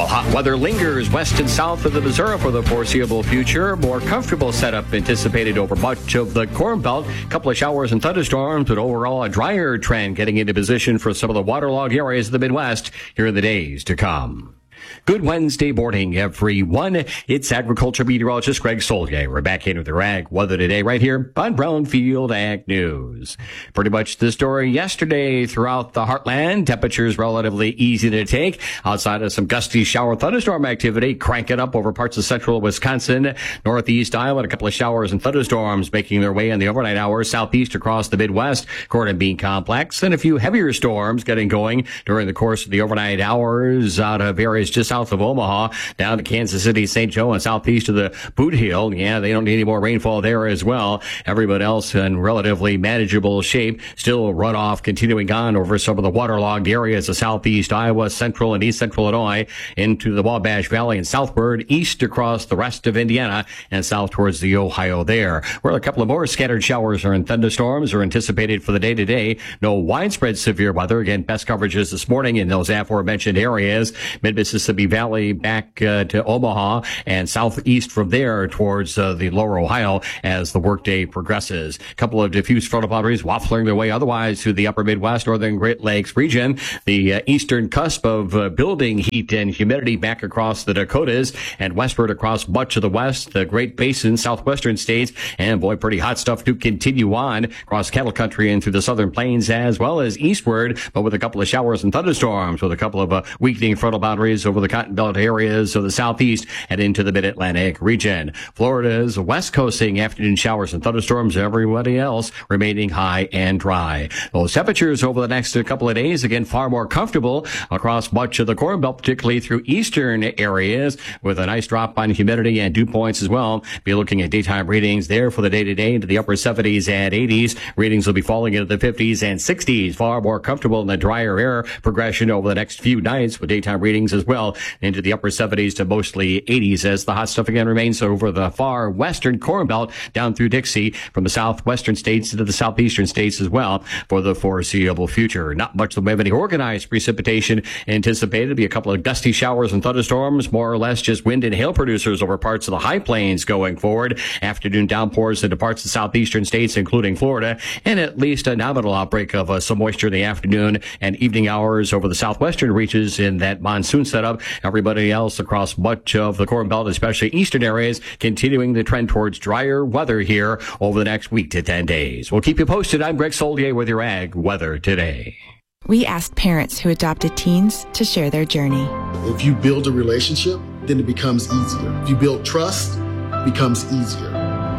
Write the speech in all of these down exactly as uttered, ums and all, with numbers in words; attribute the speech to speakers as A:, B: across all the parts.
A: hot weather lingers west and south of the Missouri for the foreseeable future. More comfortable setup anticipated over much of the Corn Belt. A couple of showers and thunderstorms, but overall a drier trend getting into position for some of the waterlogged areas of the Midwest here in the days to come. Good Wednesday morning, everyone. It's agriculture meteorologist Greg Solier. We're back in with your ag weather today right here on Brownfield Ag News. Pretty much the story yesterday throughout the heartland. Temperatures relatively easy to take outside of some gusty shower thunderstorm activity cranking up over parts of central Wisconsin, northeast Iowa, and a couple of showers and thunderstorms making their way in the overnight hours southeast across the Midwest, corn and bean complex, and a few heavier storms getting going during the course of the overnight hours out of areas just south of Omaha, down to Kansas City, Saint Joe, and southeast of the Boot Hill. Yeah, they don't need any more rainfall there as well. Everybody else in relatively manageable shape. Still runoff continuing on over some of the waterlogged areas of southeast Iowa, central and east central Illinois, into the Wabash Valley and southward, east across the rest of Indiana, and south towards the Ohio there. Where a couple of more scattered showers or thunderstorms are anticipated for the day today. No widespread severe weather. Again, best coverages this morning in those aforementioned areas. Mid-Mississippi Valley back uh, to Omaha and southeast from there towards uh, the lower Ohio as the workday progresses. A couple of diffuse frontal boundaries waffling their way otherwise to the upper Midwest, northern Great Lakes region. The uh, eastern cusp of uh, building heat and humidity back across the Dakotas and westward across much of the West, the Great Basin, southwestern states, and boy, pretty hot stuff to continue on across cattle country and through the southern plains as well as eastward, but with a couple of showers and thunderstorms with a couple of uh, weakening frontal boundaries over the Cotton Belt areas of the southeast and into the mid-Atlantic region. Florida's west coasting afternoon showers and thunderstorms. Everybody else remaining high and dry. Those temperatures over the next couple of days, again, far more comfortable across much of the Corn Belt, particularly through eastern areas with a nice drop on humidity and dew points as well. Be looking at daytime readings there for the day-to-day into the upper seventies and eighties. Readings will be falling into the fifties and sixties. Far more comfortable in the drier air progression over the next few nights with daytime readings as well into the upper seventies to mostly eighties as the hot stuff again remains over the far western Corn Belt down through Dixie from the southwestern states into the southeastern states as well for the foreseeable future. Not much of any organized precipitation anticipated. Be a couple of gusty showers and thunderstorms, more or less just wind and hail producers over parts of the high plains going forward. Afternoon downpours into parts of southeastern states, including Florida, and at least a nominal outbreak of uh, some moisture in the afternoon and evening hours over the southwestern reaches in that monsoon setup. Everybody else across much of the Corn Belt, especially eastern areas, continuing the trend towards drier weather here over the next week to ten days. We'll keep you posted. I'm Greg Solier with your Ag Weather Today.
B: We asked parents who adopted teens to share their journey.
C: If you build a relationship, then it becomes easier. If you build trust, it becomes easier.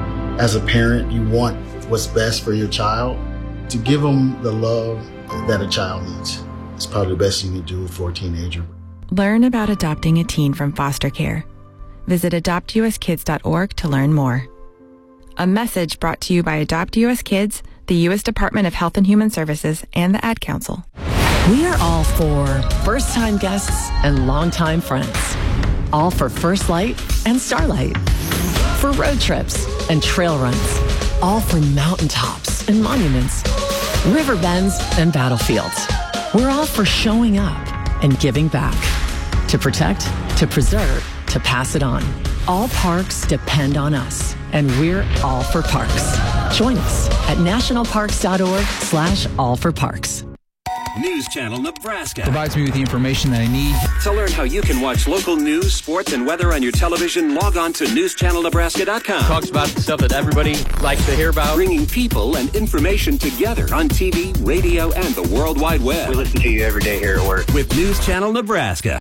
C: As a parent, you want what's best for your child. To give them the love that a child needs, it's probably the best you can do for a teenager.
B: Learn about adopting a teen from foster care. Visit adopt u s kids dot org to learn more. A message brought to you by Adopt U S Kids, the U S Department of Health and Human Services, and the Ad Council.
D: We are all for first-time guests and longtime friends. All for First Light and Starlight. For road trips and trail runs. All for mountaintops and monuments. River bends and battlefields. We're all for showing up and giving back. To protect, to preserve, to pass it on. All parks depend on us, and we're all for parks. Join us at nationalparks.org slash all for parks.
E: News Channel Nebraska
F: provides me with the information that I need.
E: To learn how you can watch local news, sports, and weather on your television, log on to news channel nebraska dot com.
F: Talks about the stuff that everybody likes to hear about.
E: Bringing people and information together on T V, radio, and the World Wide Web.
G: We listen to you every day here at work.
E: With News Channel Nebraska.